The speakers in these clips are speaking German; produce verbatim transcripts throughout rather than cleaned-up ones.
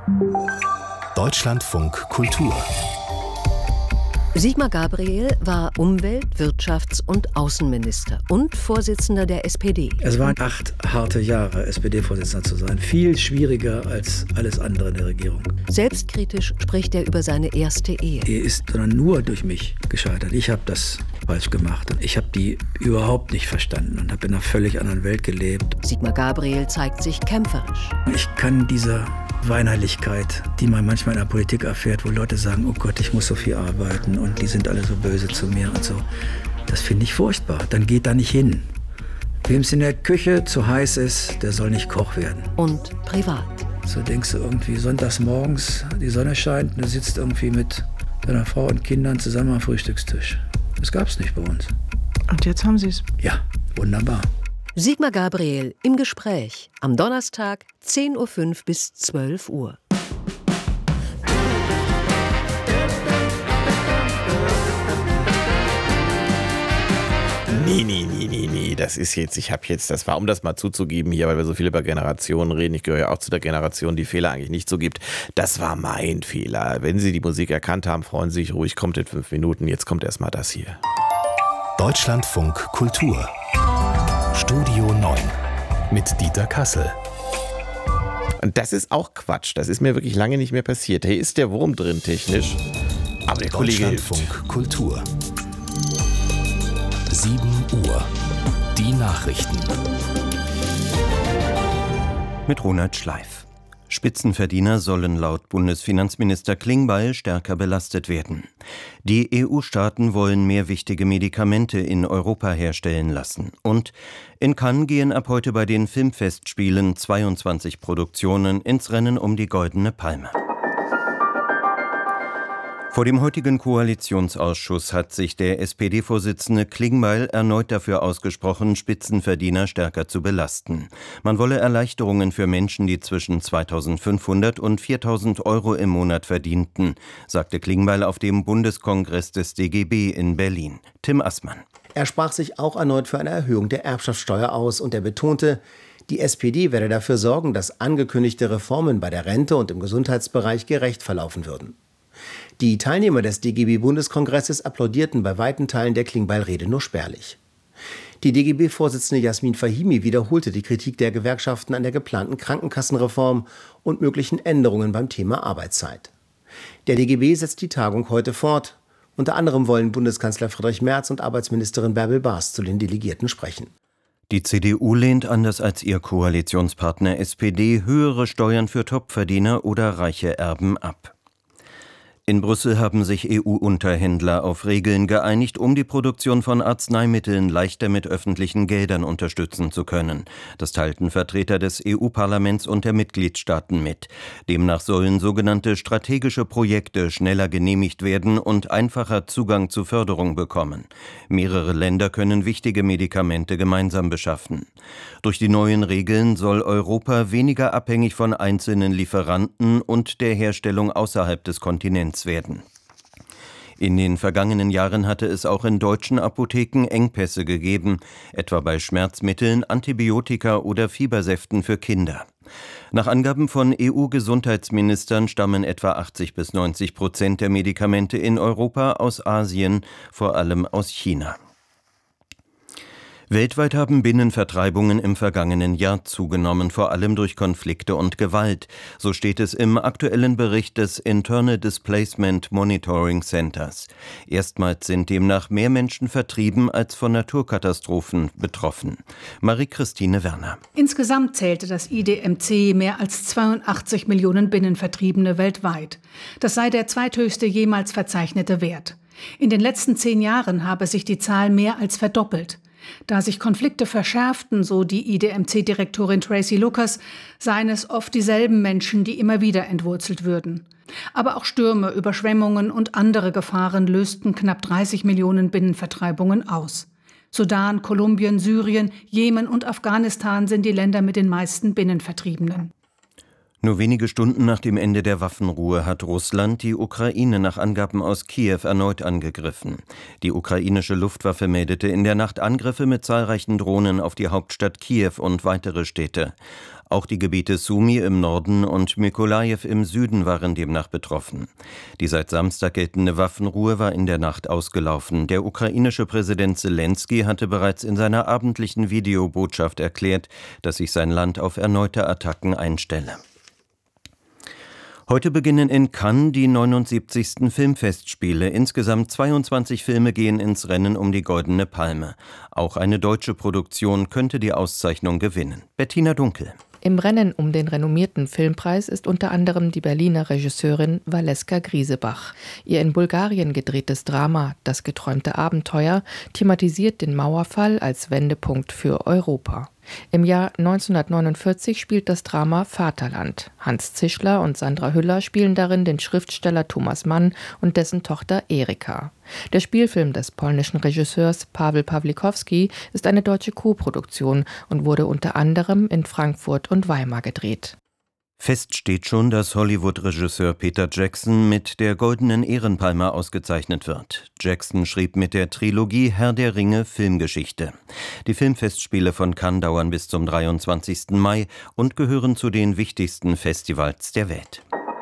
Deutschlandfunk Kultur. Sigmar Gabriel war Umwelt-, Wirtschafts- und Außenminister und Vorsitzender der S P D. Es waren acht harte Jahre, S P D-Vorsitzender zu sein. Viel schwieriger als alles andere in der Regierung. Selbstkritisch spricht er über seine erste Ehe. Die ist sondern nur durch mich gescheitert. Ich habe das falsch gemacht. Ich habe die überhaupt nicht verstanden und habe in einer völlig anderen Welt gelebt. Sigmar Gabriel zeigt sich kämpferisch. Ich kann dieser Weinerlichkeit, die man manchmal in der Politik erfährt, wo Leute sagen, oh Gott, ich muss so viel arbeiten und die sind alle so böse zu mir und so. Das finde ich furchtbar. Dann geht da nicht hin. Wem es in der Küche zu heiß ist, der soll nicht Koch werden. Und privat. So denkst du irgendwie sonntags morgens, die Sonne scheint und du sitzt irgendwie mit deiner Frau und Kindern zusammen am Frühstückstisch. Das gab's nicht bei uns. Und jetzt haben Sie es? Ja, wunderbar. Sigmar Gabriel im Gespräch am Donnerstag zehn Uhr fünf bis zwölf Uhr. Nee, nee, nee, nee, nee, das ist jetzt, ich habe jetzt, das war, um das mal zuzugeben hier, weil wir so viel über Generationen reden, ich gehöre ja auch zu der Generation, die Fehler eigentlich nicht so gibt, das war mein Fehler. Wenn Sie die Musik erkannt haben, freuen Sie sich ruhig, kommt in fünf Minuten, jetzt kommt erstmal das hier. Deutschlandfunk Kultur. Studio neun mit Dieter Kassel. Und das ist auch Quatsch, das ist mir wirklich lange nicht mehr passiert. Hier ist der Wurm drin technisch, aber der Kollege hilft. Deutschlandfunk Kultur. sieben Uhr. Die Nachrichten. Mit Ronald Schleif. Spitzenverdiener sollen laut Bundesfinanzminister Klingbeil stärker belastet werden. Die E U-Staaten wollen mehr wichtige Medikamente in Europa herstellen lassen. Und in Cannes gehen ab heute bei den Filmfestspielen zweiundzwanzig Produktionen ins Rennen um die Goldene Palme. Vor dem heutigen Koalitionsausschuss hat sich der S P D-Vorsitzende Klingbeil erneut dafür ausgesprochen, Spitzenverdiener stärker zu belasten. Man wolle Erleichterungen für Menschen, die zwischen zweitausendfünfhundert und viertausend Euro im Monat verdienten, sagte Klingbeil auf dem Bundeskongress des D G B in Berlin. Tim Assmann. Er sprach sich auch erneut für eine Erhöhung der Erbschaftssteuer aus und er betonte, die S P D werde dafür sorgen, dass angekündigte Reformen bei der Rente und im Gesundheitsbereich gerecht verlaufen würden. Die Teilnehmer des D G B-Bundeskongresses applaudierten bei weiten Teilen der Klingbeil-Rede nur spärlich. Die D G B-Vorsitzende Jasmin Fahimi wiederholte die Kritik der Gewerkschaften an der geplanten Krankenkassenreform und möglichen Änderungen beim Thema Arbeitszeit. Der D G B setzt die Tagung heute fort. Unter anderem wollen Bundeskanzler Friedrich Merz und Arbeitsministerin Bärbel Baas zu den Delegierten sprechen. Die C D U lehnt anders als ihr Koalitionspartner S P D höhere Steuern für Topverdiener oder reiche Erben ab. In Brüssel haben sich E U-Unterhändler auf Regeln geeinigt, um die Produktion von Arzneimitteln leichter mit öffentlichen Geldern unterstützen zu können. Das teilten Vertreter des E U-Parlaments und der Mitgliedstaaten mit. Demnach sollen sogenannte strategische Projekte schneller genehmigt werden und einfacher Zugang zu Förderung bekommen. Mehrere Länder können wichtige Medikamente gemeinsam beschaffen. Durch die neuen Regeln soll Europa weniger abhängig von einzelnen Lieferanten und der Herstellung außerhalb des Kontinents werden. In den vergangenen Jahren hatte es auch in deutschen Apotheken Engpässe gegeben, etwa bei Schmerzmitteln, Antibiotika oder Fiebersäften für Kinder. Nach Angaben von E U-Gesundheitsministern stammen etwa achtzig bis neunzig Prozent der Medikamente in Europa aus Asien, vor allem aus China. Weltweit haben Binnenvertreibungen im vergangenen Jahr zugenommen, vor allem durch Konflikte und Gewalt. So steht es im aktuellen Bericht des Internal Displacement Monitoring Centers. Erstmals sind demnach mehr Menschen vertrieben als von Naturkatastrophen betroffen. Marie-Christine Werner. Insgesamt zählte das I D M C mehr als zweiundachtzig Millionen Binnenvertriebene weltweit. Das sei der zweithöchste jemals verzeichnete Wert. In den letzten zehn Jahren habe sich die Zahl mehr als verdoppelt. Da sich Konflikte verschärften, so die I D M C-Direktorin Tracy Lucas, seien es oft dieselben Menschen, die immer wieder entwurzelt würden. Aber auch Stürme, Überschwemmungen und andere Gefahren lösten knapp dreißig Millionen Binnenvertreibungen aus. Sudan, Kolumbien, Syrien, Jemen und Afghanistan sind die Länder mit den meisten Binnenvertriebenen. Nur wenige Stunden nach dem Ende der Waffenruhe hat Russland die Ukraine nach Angaben aus Kiew erneut angegriffen. Die ukrainische Luftwaffe meldete in der Nacht Angriffe mit zahlreichen Drohnen auf die Hauptstadt Kiew und weitere Städte. Auch die Gebiete Sumy im Norden und Mykolajiw im Süden waren demnach betroffen. Die seit Samstag geltende Waffenruhe war in der Nacht ausgelaufen. Der ukrainische Präsident Selenskyj hatte bereits in seiner abendlichen Videobotschaft erklärt, dass sich sein Land auf erneute Attacken einstelle. Heute beginnen in Cannes die neunundsiebzigsten Filmfestspiele. Insgesamt zweiundzwanzig Filme gehen ins Rennen um die Goldene Palme. Auch eine deutsche Produktion könnte die Auszeichnung gewinnen. Bettina Dunkel. Im Rennen um den renommierten Filmpreis ist unter anderem die Berliner Regisseurin Valeska Griesebach. Ihr in Bulgarien gedrehtes Drama »Das geträumte Abenteuer« thematisiert den Mauerfall als Wendepunkt für Europa. Im Jahr neunzehnhundertneunundvierzig spielt das Drama Vaterland. Hans Zischler und Sandra Hüller spielen darin den Schriftsteller Thomas Mann und dessen Tochter Erika. Der Spielfilm des polnischen Regisseurs Paweł Pawlikowski ist eine deutsche Koproduktion und wurde unter anderem in Frankfurt und Weimar gedreht. Fest steht schon, dass Hollywood-Regisseur Peter Jackson mit der Goldenen Ehrenpalme ausgezeichnet wird. Jackson schrieb mit der Trilogie Herr der Ringe Filmgeschichte. Die Filmfestspiele von Cannes dauern bis zum dreiundzwanzigsten Mai und gehören zu den wichtigsten Festivals der Welt.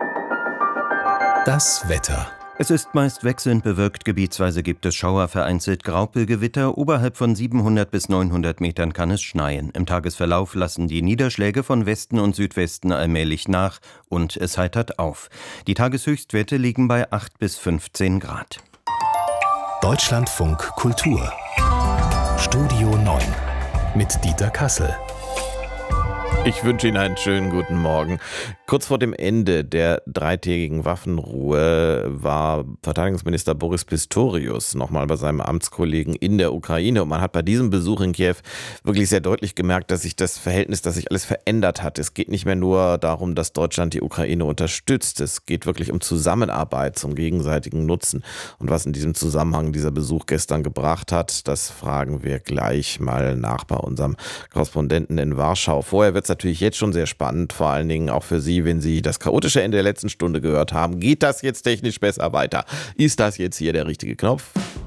Das Wetter. Es ist meist wechselnd bewölkt, gebietsweise gibt es Schauer, vereinzelt Graupelgewitter, oberhalb von siebenhundert bis neunhundert Metern kann es schneien. Im Tagesverlauf lassen die Niederschläge von Westen und Südwesten allmählich nach und es heitert auf. Die Tageshöchstwerte liegen bei acht bis fünfzehn Grad. Deutschlandfunk Kultur. Studio neun mit Dieter Kassel. Ich wünsche Ihnen einen schönen guten Morgen. Kurz vor dem Ende der dreitägigen Waffenruhe war Verteidigungsminister Boris Pistorius nochmal bei seinem Amtskollegen in der Ukraine. Und man hat bei diesem Besuch in Kiew wirklich sehr deutlich gemerkt, dass sich das Verhältnis, dass sich alles verändert hat. Es geht nicht mehr nur darum, dass Deutschland die Ukraine unterstützt. Es geht wirklich um Zusammenarbeit zum gegenseitigen Nutzen. Und was in diesem Zusammenhang dieser Besuch gestern gebracht hat, das fragen wir gleich mal nach bei unserem Korrespondenten in Warschau. Vorher wird es natürlich jetzt schon sehr spannend, vor allen Dingen auch für Sie, wenn Sie das chaotische Ende der letzten Stunde gehört haben. Geht das jetzt technisch besser weiter? Ist das jetzt hier der richtige Knopf?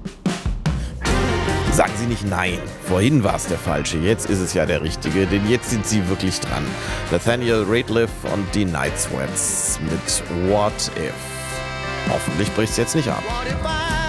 Sagen Sie nicht nein. Vorhin war es der falsche, jetzt ist es ja der richtige, denn jetzt sind Sie wirklich dran. Nathaniel Rateliff und die Night Sweats mit What If. Hoffentlich bricht es jetzt nicht ab.